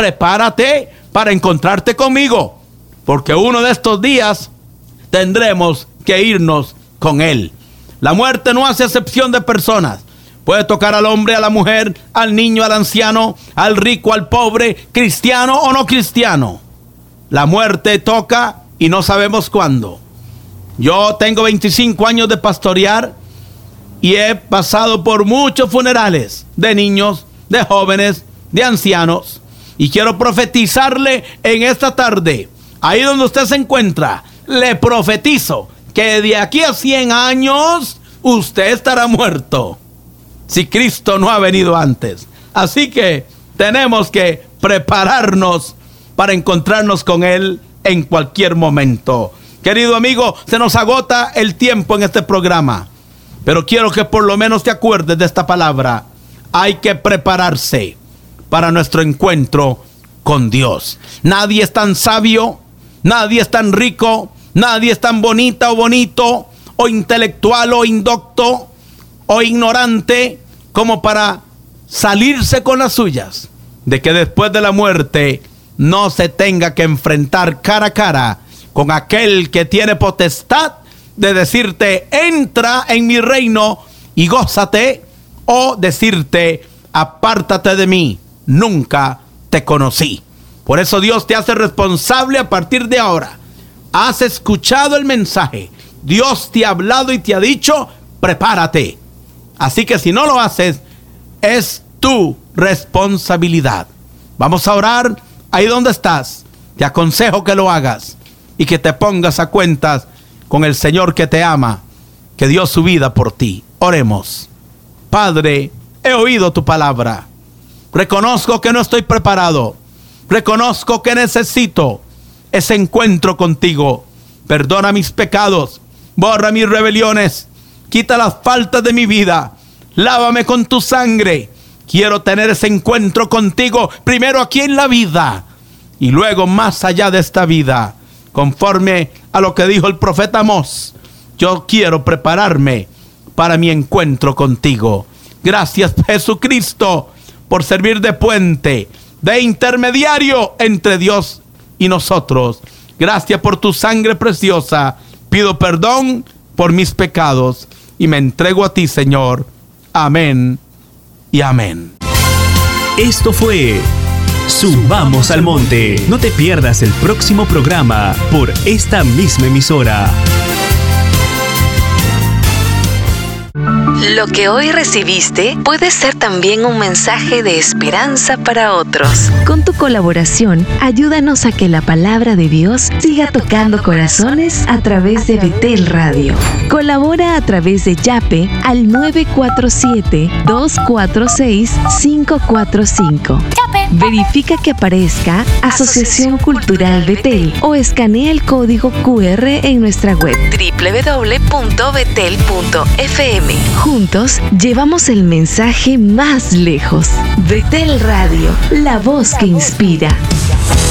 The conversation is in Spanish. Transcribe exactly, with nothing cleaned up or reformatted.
prepárate para encontrarte conmigo, porque uno de estos días tendremos que irnos con Él. La muerte no hace excepción de personas. Puede tocar al hombre, a la mujer, al niño, al anciano, al rico, al pobre, cristiano o no cristiano. La muerte toca y no sabemos cuándo. Yo tengo veinticinco años de pastorear y he pasado por muchos funerales de niños, de jóvenes, de ancianos. Y quiero profetizarle en esta tarde, ahí donde usted se encuentra, le profetizo que de aquí a cien años usted estará muerto, si Cristo no ha venido antes. Así que tenemos que prepararnos para encontrarnos con Él en cualquier momento. Querido amigo, se nos agota el tiempo en este programa, pero quiero que por lo menos te acuerdes de esta palabra. Hay que prepararse para nuestro encuentro con Dios. Nadie es tan sabio, nadie es tan rico, nadie es tan bonita o bonito, o intelectual o indocto, o ignorante, como para salirse con las suyas, de que después de la muerte no se tenga que enfrentar cara a cara con aquel que tiene potestad de decirte, entra en mi reino y gózate, o decirte, apártate de mí, nunca te conocí. Por eso Dios te hace responsable a partir de ahora. Has escuchado el mensaje, Dios te ha hablado y te ha dicho, prepárate. Así que si no lo haces, es tu responsabilidad. Vamos a orar ahí donde estás. Te aconsejo que lo hagas y que te pongas a cuentas con el Señor que te ama, que dio su vida por ti. Oremos. Padre, he oído tu palabra. Reconozco que no estoy preparado. Reconozco que necesito ese encuentro contigo. Perdona mis pecados. Borra mis rebeliones. Quita las faltas de mi vida. Lávame con tu sangre. Quiero tener ese encuentro contigo, primero aquí en la vida y luego más allá de esta vida. Conforme a lo que dijo el profeta Amós, yo quiero prepararme para mi encuentro contigo. Gracias, Jesucristo, por servir de puente, de intermediario entre Dios y nosotros. Gracias por tu sangre preciosa. Pido perdón por mis pecados y me entrego a ti, Señor. Amén y amén. Esto fue Subamos al Monte. No te pierdas el próximo programa por esta misma emisora. Lo que hoy recibiste puede ser también un mensaje de esperanza para otros. Con tu colaboración, ayúdanos a que la palabra de Dios siga tocando corazones a través de Betel Radio. Colabora a través de Yape al nueve cuatro siete, dos cuatro seis, cinco cuatro cinco. Verifica que aparezca Asociación Cultural Betel o escanea el código cu erre en nuestra web doble u doble u doble u punto betel punto efe eme. Juntos llevamos el mensaje más lejos. Betel Radio, la voz que inspira.